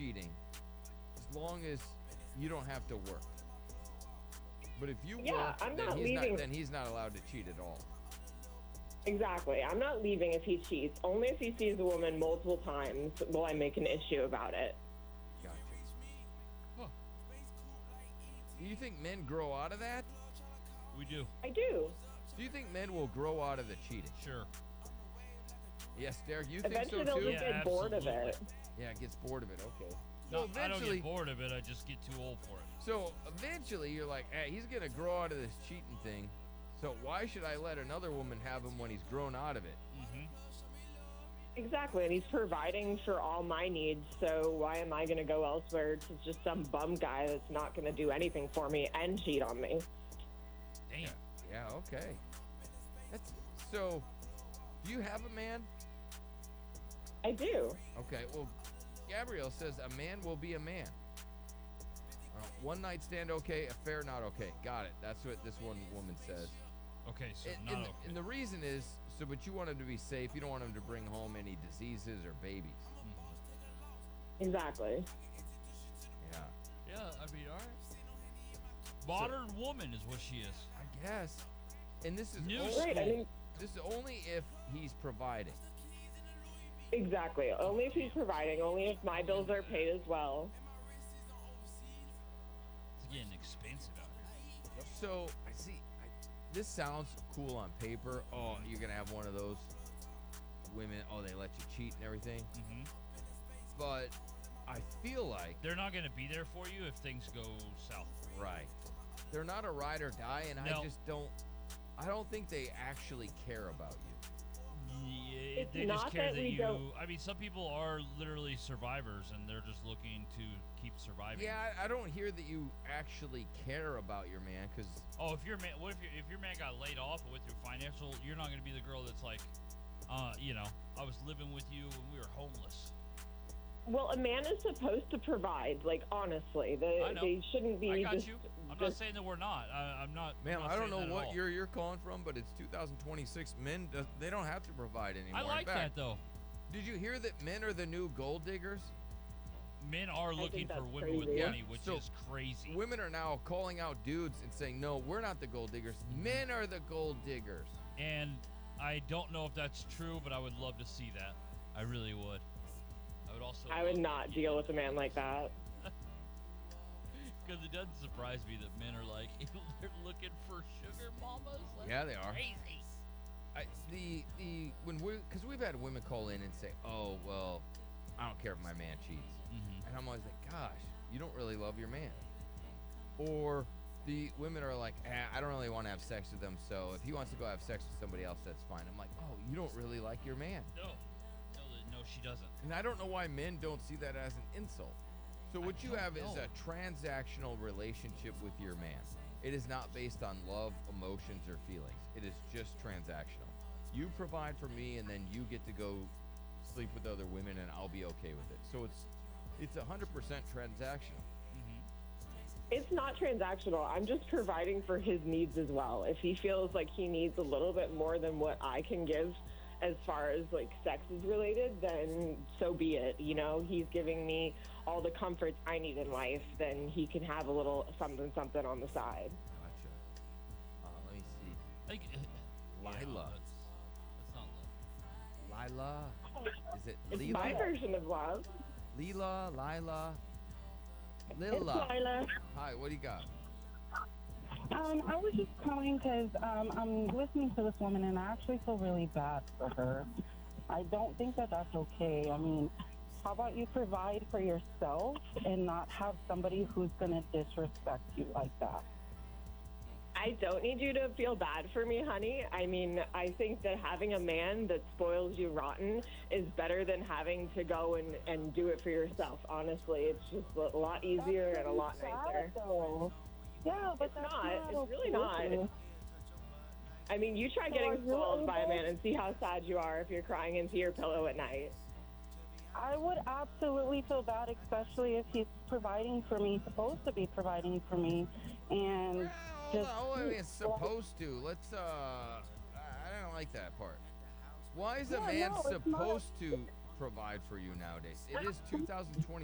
cheating as long as you don't have to work. But if you Yeah, work, I'm then not he's leaving. then he's not allowed to cheat at all. Exactly. I'm not leaving if he cheats. Only if he sees a woman multiple times will I make an issue about it. Gotcha. Huh. Do you think men grow out of that? We do. I do. Do you think men will grow out of the cheating? Sure. Yes, Derek, you think Eventually so they'll too? just Yeah, get bored of it. absolutely. Yeah, gets bored of it. Okay. No, So I don't eventually, get bored of it. I just get too old for it. so eventually you're like, hey, he's gonna grow out of this cheating thing. So why should I let another woman have him when he's grown out of it? Mm-hmm. Exactly. And he's providing for all my needs. So why am I going to go elsewhere to just some bum guy that's not going to do anything for me and cheat on me? Damn. Yeah. Okay. That's so. Do you have a man? I do. Okay. Well, Gabrielle says a man will be a man. One night stand okay, affair not okay. Got it. That's what this one woman says. Okay, so And, not and, okay. and the reason is so, but you want him to be safe. You don't want him to bring home any diseases or babies. Exactly. Yeah. Yeah, I mean, all right. Modern woman is what she is. I guess. And this is New only, school. Right. I mean, this is only if he's providing. exactly. Only if he's providing. Only if my bills are paid as well. It's getting expensive out here. So I see. This sounds cool on paper. Oh, you're gonna have one of those women. Oh, they let you cheat and everything. Mm-hmm. But I feel like They're not going to be there for you if things go south. right. They're not a ride or die, and No. I just don't. I don't think they actually care about you. Yeah, It's they just not care that that we you. don't- I mean, some people are literally survivors, and they're just looking to keep surviving. Yeah, I don't hear that you actually care about your man because Oh, if your man, what if your man got laid off with your financial? You're not going to be the girl that's like, I was living with you when we were homeless. Well, a man is supposed to provide. Like, honestly, I know. they shouldn't be I got just. you. I'm not just- saying that we're not. I'm not. man, I'm not I don't saying know that at what all. year you're calling from, but it's 2026. Men, they don't have to provide anymore. I like In fact, that though. Did you hear that men are the new gold diggers? Men are looking for that's women with crazy. money, Yeah, which so is crazy. Women are now calling out dudes and saying, no, we're not the gold diggers. Men are the gold diggers. And I don't know if that's true, but I would love to see that. I really would. I would also. I would not deal with a man like that. Because it doesn't surprise me that men are like they're looking for sugar mamas. Like, Yeah, they are. Crazy. Because we've had women call in and say, oh, well, I don't care if my man cheats. Mm-hmm. And I'm always like, gosh, you don't really love your man. Or the women are like, I don't really want to have sex with them, so if he wants to go have sex with somebody else, that's fine. I'm like, oh, you don't really like your man. No, she doesn't. And I don't know why men don't see that as an insult. So what you don't have is know. a transactional relationship with your man. It is not based on love, emotions, or feelings. It is just transactional. You provide for me, and then you get to go sleep with other women, and I'll be okay with it. So it's 100% transactional. It's not transactional. I'm just providing for his needs as well. If he feels like he needs a little bit more than what I can give as far as like sex is related, then so be it. You know, he's giving me all the comforts I need in life, then he can have a little something on the side. Gotcha. Let me see. Like, Lila. That's not love. Lila. Is it It's Lila? my version of love. Lila, Lila. It's Lila. Lila. Hi, what do you got? I was just calling because I'm listening to this woman and I actually feel really bad for her. I don't think that that's okay. I mean, how about you provide for yourself and not have somebody who's going to disrespect you like that? I don't need you to feel bad for me, honey. I mean, I think that having a man that spoils you rotten is better than having to go and do it for yourself. Honestly, it's just a lot easier and a lot nicer. Though. Yeah, but It's that's not. It's really okay. not. I mean, you try So getting are you spoiled by a able- man and see how sad you are if you're crying into your pillow at night. I would absolutely feel bad, especially if he's providing for me, supposed to be providing for me, and Hold on, I mean, it's supposed to. Let's, I don't like that part. Why is a Yeah, man no, it's not. supposed to provide for you nowadays? It is 2020.